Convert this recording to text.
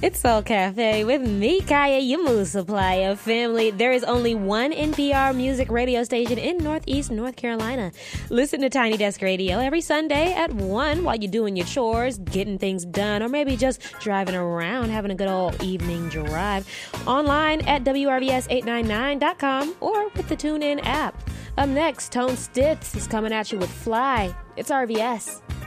It's Soul Cafe with me, Kaya, your mood supplier. Family, there is only one NPR music radio station in Northeast North Carolina. Listen to Tiny Desk Radio every Sunday at 1 while you're doing your chores, getting things done, or maybe just driving around, having a good old evening drive. Online at WRVS899.com or with the TuneIn app. Up next, Tone Stitz is coming at you with Fly. It's RVS.